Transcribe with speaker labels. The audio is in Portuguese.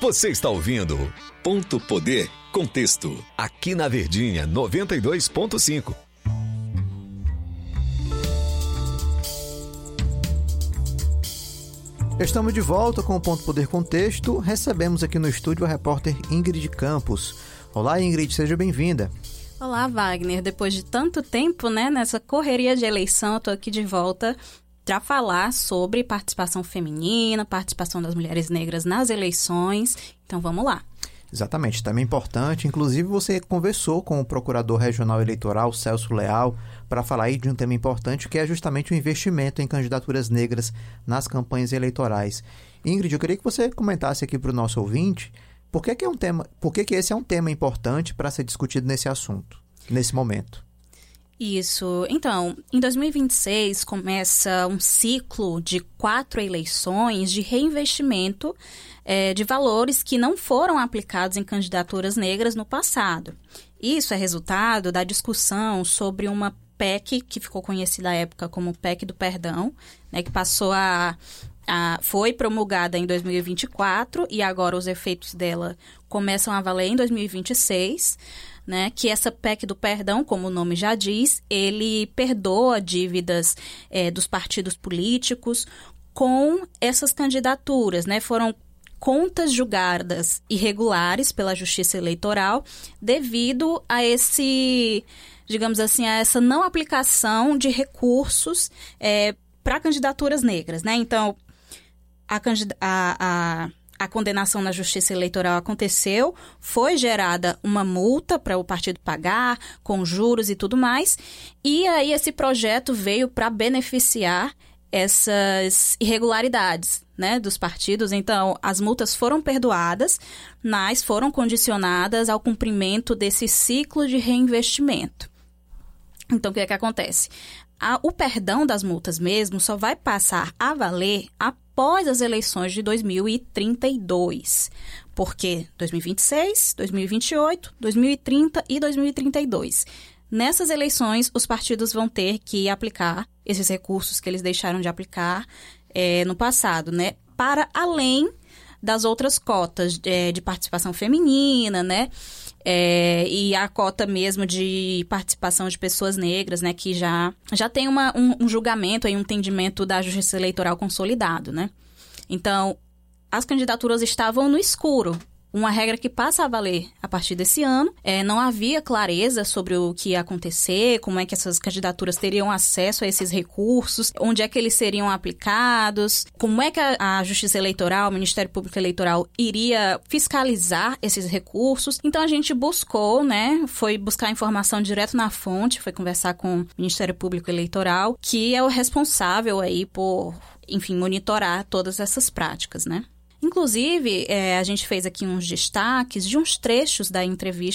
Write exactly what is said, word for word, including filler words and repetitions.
Speaker 1: Você está ouvindo Ponto Poder Contexto, aqui na Verdinha noventa e dois ponto cinco.
Speaker 2: Estamos de volta com o Ponto Poder Contexto. Recebemos aqui no estúdio a repórter Ingrid Campos. Olá, Ingrid, seja bem-vinda.
Speaker 3: Olá, Wagner. Depois de tanto tempo, né, nessa correria de eleição, eu tô aqui de volta para falar sobre participação feminina, participação das mulheres negras nas eleições. Então, vamos lá.
Speaker 2: Exatamente, também importante. Inclusive, você conversou com o Procurador Regional Eleitoral, Celso Leal, para falar aí de um tema importante, que é justamente o investimento em candidaturas negras nas campanhas eleitorais. Ingrid, eu queria que você comentasse aqui para o nosso ouvinte por que, que, é um tema, por que, que esse é um tema importante para ser discutido nesse assunto, nesse momento.
Speaker 3: Isso. Então, em dois mil e vinte e seis começa um ciclo de quatro eleições de reinvestimento é, de valores que não foram aplicados em candidaturas negras no passado. Isso é resultado da discussão sobre uma P E C que ficou conhecida à época como P E C do Perdão, né, que passou a, a foi promulgada em dois mil e vinte e quatro e agora os efeitos dela começam a valer em dois mil e vinte e seis. Né, que essa P E C do Perdão, como o nome já diz, ele perdoa dívidas é, dos partidos políticos com essas candidaturas, né? Foram contas julgadas irregulares pela Justiça Eleitoral devido a esse, digamos assim, a essa não aplicação de recursos é, para candidaturas negras, né? Então, a, a, a A condenação na Justiça Eleitoral aconteceu, foi gerada uma multa para o partido pagar, com juros e tudo mais, e aí esse projeto veio para beneficiar essas irregularidades, né, dos partidos. Então, as multas foram perdoadas, mas foram condicionadas ao cumprimento desse ciclo de reinvestimento. Então, o que é que acontece? A, o perdão das multas mesmo só vai passar a valer após as eleições de dois mil e trinta e dois. Porque dois mil e vinte e seis, dois mil e vinte e oito, dois mil e trinta e dois mil e trinta e dois. Nessas eleições, os partidos vão ter que aplicar esses recursos que eles deixaram de aplicar é, no passado, né? Para além das outras cotas é, de participação feminina, né? É, e a cota mesmo de participação de pessoas negras, né, que já, já tem uma, um, um julgamento, aí, um entendimento da Justiça Eleitoral consolidado, né? Então, as candidaturas estavam no escuro. Uma regra que passa a valer a partir desse ano. É, não havia clareza sobre o que ia acontecer, como é que essas candidaturas teriam acesso a esses recursos, onde é que eles seriam aplicados, como é que a, a Justiça Eleitoral, o Ministério Público Eleitoral, iria fiscalizar esses recursos. Então, a gente buscou, né, foi buscar informação direto na fonte, foi conversar com o Ministério Público Eleitoral, que é o responsável aí por, enfim, monitorar todas essas práticas, né? Inclusive, é, a gente fez aqui uns destaques de uns trechos da entrevista